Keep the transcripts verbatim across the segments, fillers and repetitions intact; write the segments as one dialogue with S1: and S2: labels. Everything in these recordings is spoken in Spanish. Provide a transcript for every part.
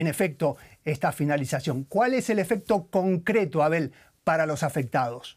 S1: en efecto esta finalización. ¿Cuál es el efecto concreto, Abel, para los afectados?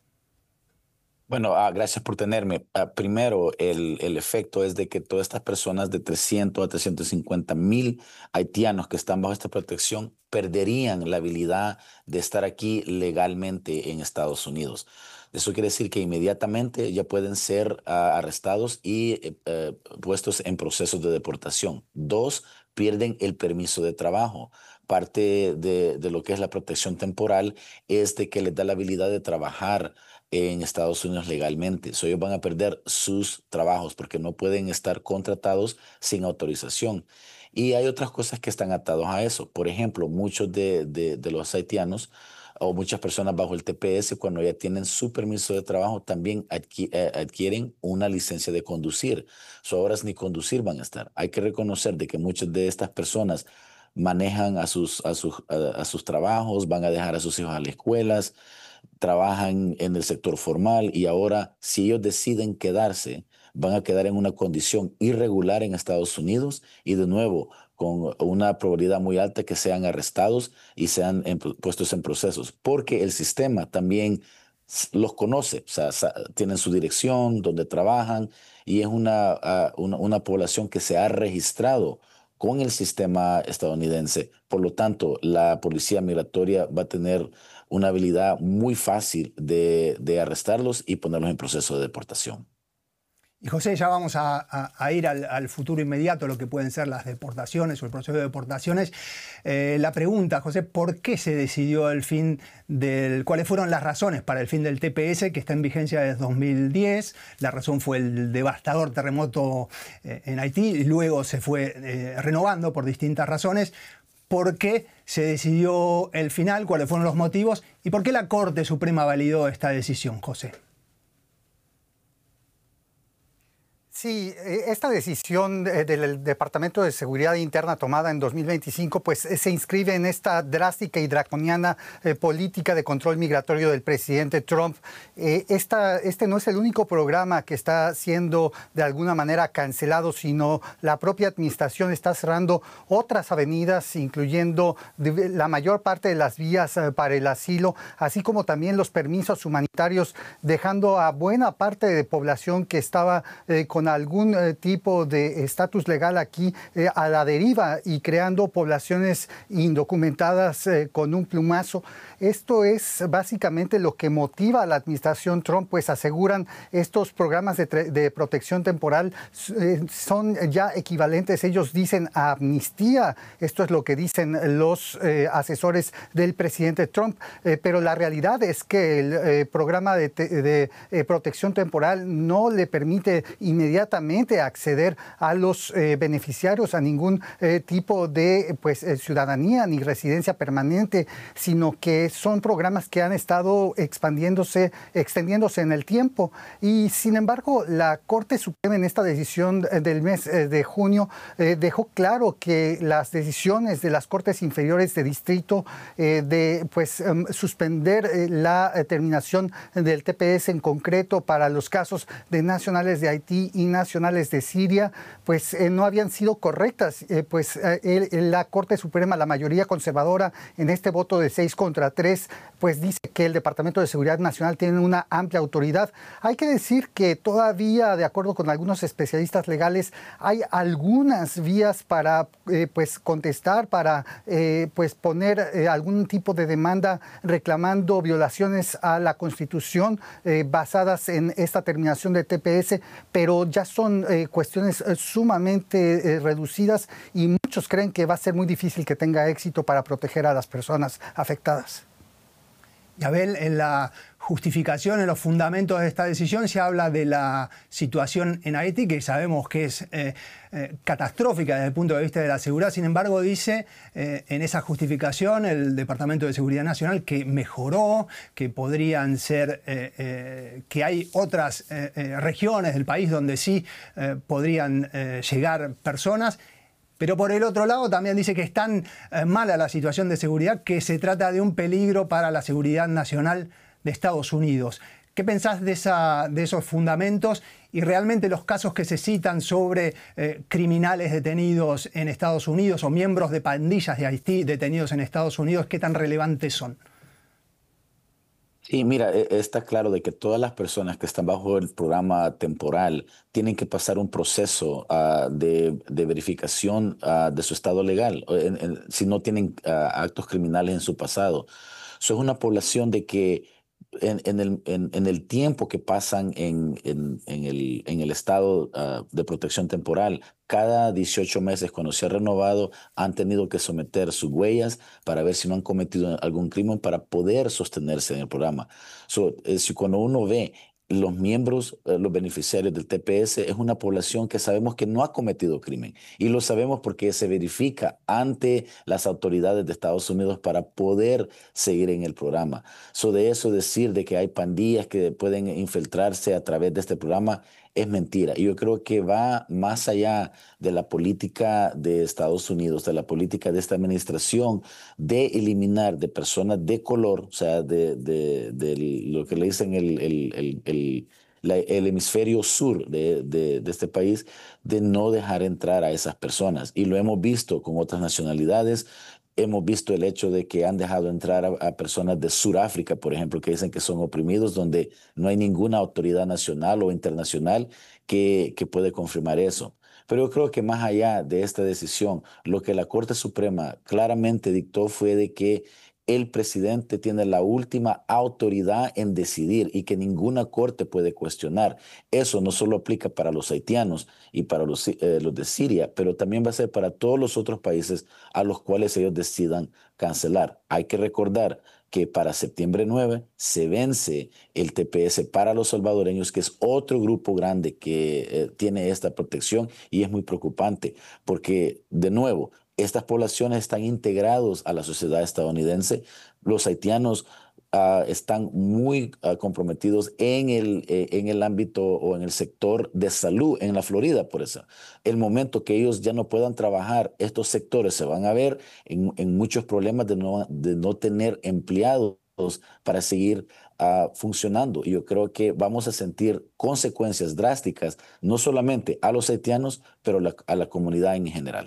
S2: Bueno, ah, gracias por tenerme. Ah, primero, el, el efecto es de que todas estas personas de trescientos a trescientos cincuenta mil haitianos que están bajo esta protección perderían la habilidad de estar aquí legalmente en Estados Unidos. Eso quiere decir que inmediatamente ya pueden ser ah, arrestados y eh, eh, puestos en procesos de deportación. Dos, pierden el permiso de trabajo. Parte de, de lo que es la protección temporal es de que les da la habilidad de trabajar en Estados Unidos legalmente. So, ellos van a perder sus trabajos porque no pueden estar contratados sin autorización. Y hay otras cosas que están atados a eso. Por ejemplo, muchos de, de, de los haitianos o muchas personas bajo el T P S, cuando ya tienen su permiso de trabajo, también adqui eh, adquieren una licencia de conducir. So, ahora ni conducir van a estar. Hay que reconocer de que muchas de estas personas manejan a sus, a sus, a, a sus trabajos, van a dejar a sus hijos a las escuelas, trabajan en el sector formal y ahora si ellos deciden quedarse, van a quedar en una condición irregular en Estados Unidos y de nuevo con una probabilidad muy alta que sean arrestados y sean en, puestos en procesos, porque el sistema también los conoce, o sea, tienen su dirección, donde trabajan y es una, uh, una, una población que se ha registrado con el sistema estadounidense. Por lo tanto, la policía migratoria va a tener una habilidad muy fácil de, de arrestarlos y ponerlos en proceso de deportación.
S1: Y José, ya vamos a, a, a ir al, al futuro inmediato, lo que pueden ser las deportaciones o el proceso de deportaciones. Eh, la pregunta, José, ¿por qué se decidió el fin del... ¿Cuáles fueron las razones para el fin del T P S, que está en vigencia desde dos mil diez? La razón fue el devastador terremoto eh, en Haití y luego se fue eh, renovando por distintas razones. ¿Por qué se decidió el final? ¿Cuáles fueron los motivos? ¿Y por qué la Corte Suprema validó esta decisión, José?
S3: Sí, esta decisión del Departamento de Seguridad Interna tomada en dos mil veinticinco pues se inscribe en esta drástica y draconiana eh, política de control migratorio del presidente Trump. Eh, esta, este no es el único programa que está siendo de alguna manera cancelado, sino la propia administración está cerrando otras avenidas, incluyendo la mayor parte de las vías eh, para el asilo, así como también los permisos humanitarios, dejando a buena parte de población que estaba eh, con algún eh, tipo de estatus legal aquí eh, a la deriva y creando poblaciones indocumentadas eh, con un plumazo. Esto es básicamente lo que motiva a la administración Trump, pues aseguran estos programas de, de protección temporal eh, son ya equivalentes, ellos dicen, a amnistía. Esto es lo que dicen los eh, asesores del presidente Trump, eh, pero la realidad es que el eh, programa de, de, de eh, protección temporal no le permite inmediatamente inmediatamente acceder a los eh, beneficiarios a ningún eh, tipo de pues, eh, ciudadanía ni residencia permanente, sino que son programas que han estado expandiéndose, extendiéndose en el tiempo. Y sin embargo, la Corte Suprema en esta decisión del mes eh, de junio eh, dejó claro que las decisiones de las Cortes Inferiores de Distrito eh, de pues, um, suspender eh, la eh, terminación del T P S en concreto para los casos de nacionales de Haití y nacionales de Siria, pues eh, no habían sido correctas. Eh, pues eh, el, la Corte Suprema, la mayoría conservadora, en este voto de seis contra tres, pues dice que el Departamento de Seguridad Nacional tiene una amplia autoridad. Hay que decir que todavía, de acuerdo con algunos especialistas legales, hay algunas vías para eh, pues contestar, para eh, pues poner eh, algún tipo de demanda reclamando violaciones a la Constitución eh, basadas en esta terminación de T P S, pero ya son eh, cuestiones eh, sumamente eh, reducidas y muchos creen que va a ser muy difícil que tenga éxito para proteger a las personas afectadas.
S1: Y Abel, en la justificación, en los fundamentos de esta decisión, se habla de la situación en Haití, que sabemos que es eh, eh, catastrófica desde el punto de vista de la seguridad. Sin embargo, dice eh, en esa justificación el Departamento de Seguridad Nacional que mejoró, que podrían ser, eh, eh, que hay otras eh, eh, regiones del país donde sí eh, podrían eh, llegar personas. Pero por el otro lado también dice que es tan eh, mala la situación de seguridad que se trata de un peligro para la seguridad nacional de Estados Unidos. ¿Qué pensás de, esa, de esos fundamentos y realmente los casos que se citan sobre eh, criminales detenidos en Estados Unidos o miembros de pandillas de Haití detenidos en Estados Unidos, qué tan relevantes son?
S2: Sí, mira, e- está claro de que todas las personas que están bajo el programa temporal tienen que pasar un proceso ah, de, de verificación ah, de su estado legal, o en- en- si no tienen ah, actos criminales en su pasado. Eso es una población de que en, en el, en- en el tiempo que pasan en, en- en el, en el estado ah, de protección temporal, cada dieciocho meses, cuando se ha renovado, han tenido que someter sus huellas para ver si no han cometido algún crimen para poder sostenerse en el programa. So, eh, si cuando uno ve los miembros, eh, los beneficiarios del T P S, es una población que sabemos que no ha cometido crimen. Y lo sabemos porque se verifica ante las autoridades de Estados Unidos para poder seguir en el programa. So, de eso decir de que hay pandillas que pueden infiltrarse a través de este programa es mentira. Y yo creo que va más allá de la política de Estados Unidos, de la política de esta administración, de eliminar de personas de color, o sea, de, de, de lo que le dicen el, el, el, el, la, el hemisferio sur de, de, de este país, de no dejar entrar a esas personas. Y lo hemos visto con otras nacionalidades. Hemos visto el hecho de que han dejado entrar a, a personas de Sudáfrica, por ejemplo, que dicen que son oprimidos, donde no hay ninguna autoridad nacional o internacional que, que puede confirmar eso. Pero yo creo que más allá de esta decisión, lo que la Corte Suprema claramente dictó fue de que el presidente tiene la última autoridad en decidir y que ninguna corte puede cuestionar. Eso no solo aplica para los haitianos y para los, eh, los de Siria, pero también va a ser para todos los otros países a los cuales ellos decidan cancelar. Hay que recordar que para septiembre nueve se vence el T P S para los salvadoreños, que es otro grupo grande que eh, tiene esta protección y es muy preocupante porque, de nuevo, estas poblaciones están integrados a la sociedad estadounidense. Los haitianos uh, están muy uh, comprometidos en el, eh, en el ámbito o en el sector de salud en la Florida. Por eso, el momento que ellos ya no puedan trabajar, estos sectores se van a ver en, en muchos problemas de no, de no tener empleados para seguir uh, funcionando. Y yo creo que vamos a sentir consecuencias drásticas, no solamente a los haitianos, pero la, a la comunidad en general.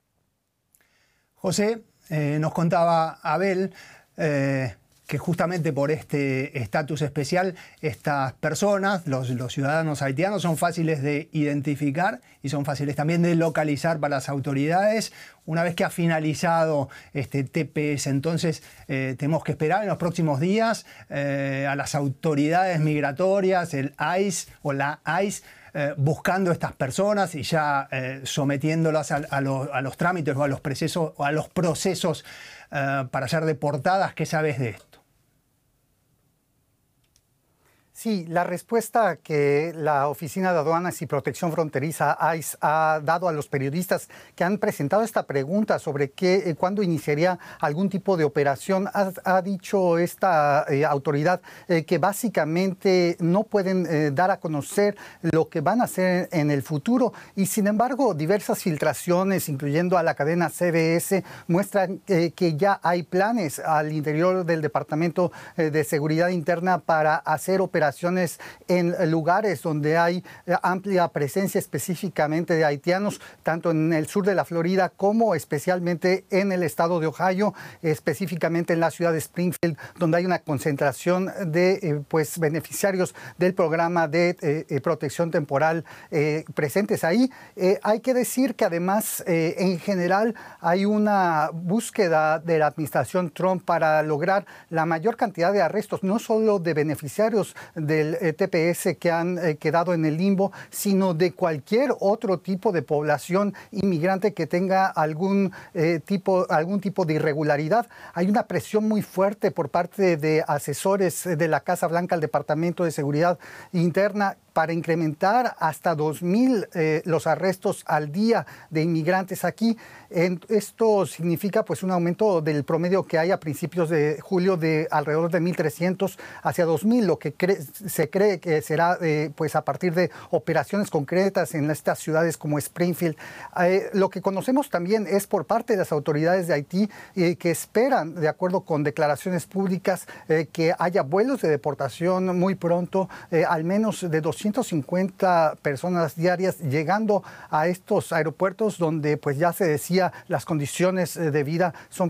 S1: José, eh, nos contaba Abel eh, que justamente por este estatus especial, estas personas, los, los ciudadanos haitianos, son fáciles de identificar y son fáciles también de localizar para las autoridades. Una vez que ha finalizado este T P S, entonces eh, tenemos que esperar en los próximos días eh, a las autoridades migratorias, el I C E o la I C E, Eh, buscando estas personas y ya eh, sometiéndolas a, a, lo, a los trámites o a los procesos, o a los procesos eh, para ser deportadas. ¿Qué sabes de esto?
S3: Sí, la respuesta que la Oficina de Aduanas y Protección Fronteriza, I C E, ha dado a los periodistas que han presentado esta pregunta sobre qué, eh, cuándo iniciaría algún tipo de operación, ha, ha dicho esta eh, autoridad eh, que básicamente no pueden eh, dar a conocer lo que van a hacer en el futuro y, sin embargo, diversas filtraciones, incluyendo a la cadena C B S, muestran eh, que ya hay planes al interior del Departamento eh, de Seguridad Interna para hacer operaciones en lugares donde hay amplia presencia específicamente de haitianos, tanto en el sur de la Florida como especialmente en el estado de Ohio, específicamente en la ciudad de Springfield, donde hay una concentración de eh, pues, beneficiarios del programa de eh, protección temporal eh, presentes ahí. Eh, hay que decir que además, eh, en general, hay una búsqueda de la administración Trump para lograr la mayor cantidad de arrestos, no solo de beneficiarios del eh, T P S que han eh, quedado en el limbo, sino de cualquier otro tipo de población inmigrante que tenga algún, eh, tipo, algún tipo de irregularidad. Hay una presión muy fuerte por parte de asesores de la Casa Blanca al Departamento de Seguridad Interna para incrementar hasta dos mil eh, los arrestos al día de inmigrantes aquí. En, esto significa pues un aumento del promedio que hay a principios de julio de alrededor de mil trescientos hacia dos mil, lo que cre se cree que será eh, pues a partir de operaciones concretas en estas ciudades como Springfield. Eh, lo que conocemos también es por parte de las autoridades de Haití eh, que esperan, de acuerdo con declaraciones públicas, eh, que haya vuelos de deportación muy pronto, eh, al menos de doscientas cincuenta personas diarias llegando a estos aeropuertos donde pues ya se decía las condiciones de vida son